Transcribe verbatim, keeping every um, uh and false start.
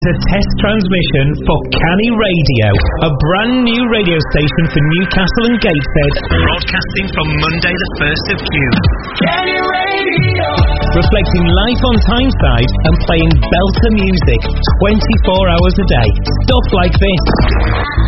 It's a test transmission for Canny Radio, a brand new radio station for Newcastle and Gateshead, broadcasting from Monday the first of June. Canny Radio! Reflecting life on Tyneside and playing belter music twenty-four hours a day. Stuff like this.